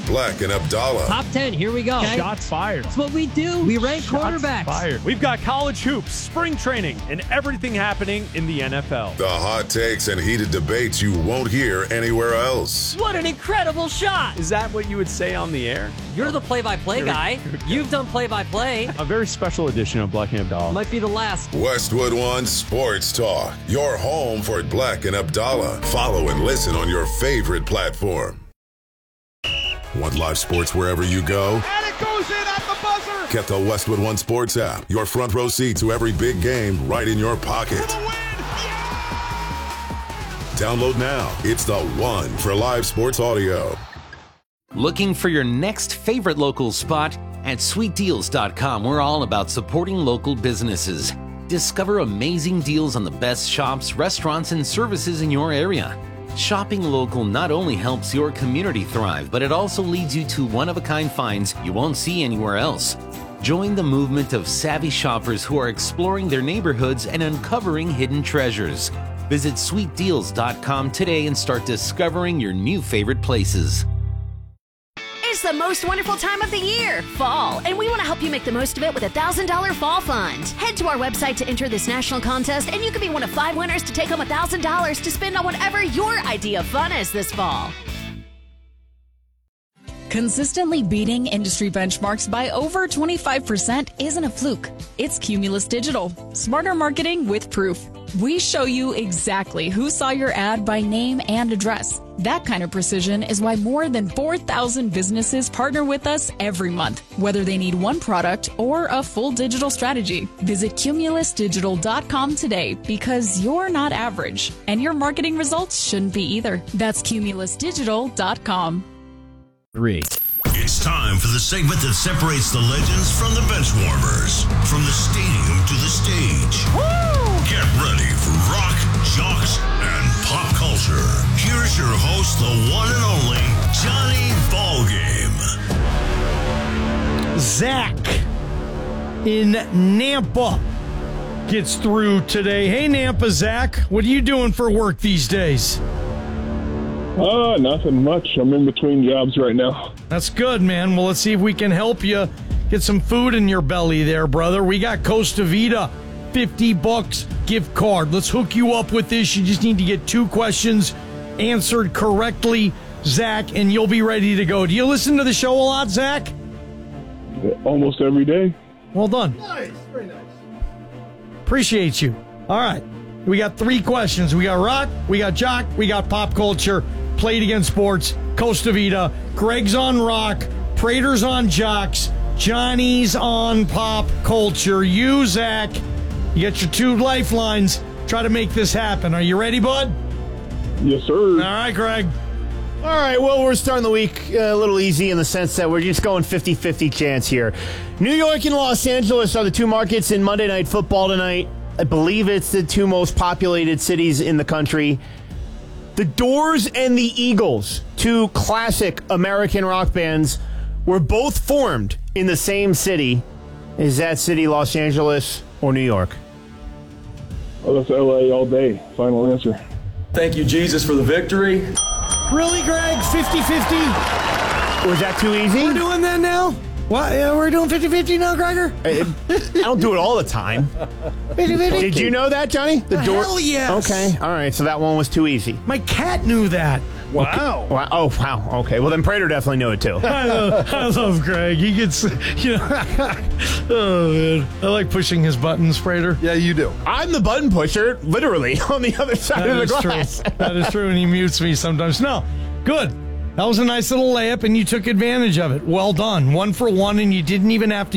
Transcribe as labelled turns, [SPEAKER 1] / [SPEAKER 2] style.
[SPEAKER 1] Black and Abdallah.
[SPEAKER 2] Top 10, here we go.
[SPEAKER 3] Okay. Shots fired.
[SPEAKER 2] That's what we do. We rank quarterbacks.
[SPEAKER 3] Fired. We've got college hoops, spring training, and everything happening in the NFL.
[SPEAKER 1] The hot takes and heated debates you won't hear anywhere else.
[SPEAKER 2] What an incredible shot.
[SPEAKER 3] Is that what you would say on the air?
[SPEAKER 2] You're the play-by-play guy. You've done play-by-play.
[SPEAKER 3] A very special edition of Black and Abdallah.
[SPEAKER 2] Might be the last.
[SPEAKER 1] Westwood One Sports Talk. Your home for Black and Abdallah. Follow and listen on your favorite platform. Want live sports wherever you go?
[SPEAKER 4] And it goes in at the buzzer!
[SPEAKER 1] Get the Westwood One Sports app. Your front row seat to every big game right in your pocket.
[SPEAKER 4] For the win!
[SPEAKER 1] Download now. It's the one for live sports audio.
[SPEAKER 5] Looking for your next favorite local spot? At sweetdeals.com, we're all about supporting local businesses. Discover amazing deals on the best shops, restaurants, and services in your area. Shopping local not only helps your community thrive, but it also leads you to one-of-a-kind finds you won't see anywhere else. Join the movement of savvy shoppers who are exploring their neighborhoods and uncovering hidden treasures. Visit sweetdeals.com today and start discovering your new favorite places.
[SPEAKER 6] It's the most wonderful time of the year, fall, and we want to help you make the most of it with a $1,000 fall fund. Head to our website to enter this national contest, and you could be one of 5 winners to take home $1,000 to spend on whatever your idea of fun is this fall.
[SPEAKER 7] Consistently beating industry benchmarks by over 25% isn't a fluke. It's Cumulus Digital. Smarter marketing with proof. We show you exactly who saw your ad by name and address. That kind of precision is why more than 4,000 businesses partner with us every month, whether they need one product or a full digital strategy. Visit cumulusdigital.com today because you're not average, and your marketing results shouldn't be either. That's cumulusdigital.com.
[SPEAKER 3] 3.
[SPEAKER 8] It's time for the segment that separates the legends from the bench warmers, from the stadium to the stage. Woo! Get ready for rock, jocks, and pop culture. Here's your host, the one and only Johnny Ballgame.
[SPEAKER 9] Zach in Nampa gets through today. Hey, Nampa, Zach, what are you doing for work these days?
[SPEAKER 10] Nothing much. I'm in between jobs right now.
[SPEAKER 9] That's good, man. Well, let's see if we can help you get some food in your belly there, brother. We got Costa Vida, $50 gift card. Let's hook you up with this. You just need to get 2 questions answered correctly, Zach, and you'll be ready to go. Do you listen to the show a lot, Zach?
[SPEAKER 10] Almost every day.
[SPEAKER 9] Well done.
[SPEAKER 4] Nice, very nice.
[SPEAKER 9] Appreciate you. All right. We got 3 questions. We got rock, we got jock, we got pop culture. Played against sports, Costa Vida. Greg's on rock, Prater's on jocks, Johnny's on pop culture. You, Zach, you got your 2 lifelines. Try to make this happen. Are you ready, bud?
[SPEAKER 10] Yes, sir.
[SPEAKER 9] All right, Greg.
[SPEAKER 11] All right, well, we're starting the week a little easy in the sense that we're just going 50-50 chance here. New York and Los Angeles are the 2 markets in Monday Night Football tonight. I believe it's the 2 most populated cities in the country. The Doors and the Eagles, 2 classic American rock bands, were both formed in the same city. Is that city Los Angeles or New York?
[SPEAKER 10] Oh, that's L.A. all day. Final answer.
[SPEAKER 12] Thank you, Jesus, for the victory.
[SPEAKER 9] Really, Greg? 50-50?
[SPEAKER 11] Was that too easy?
[SPEAKER 9] We're doing that now? What? Yeah, we're doing 50-50 now, Gregor?
[SPEAKER 11] I don't do it all the time.
[SPEAKER 9] 50-50?
[SPEAKER 11] Did you know that, Johnny?
[SPEAKER 9] Hell yes.
[SPEAKER 11] Okay, all right, so that one was too easy.
[SPEAKER 9] My cat knew that.
[SPEAKER 11] Wow. Okay. Wow. Oh, wow. Okay, well, then Prater definitely knew it, too.
[SPEAKER 9] I love Greg. He gets, oh, man. I like pushing his buttons, Prater.
[SPEAKER 12] Yeah, you do.
[SPEAKER 11] I'm the button pusher, literally, on the other side of the glass.
[SPEAKER 9] True. That is true, and he mutes me sometimes. No, good. That was a nice little layup, and you took advantage of it. Well done. 1 for 1, and you didn't even have to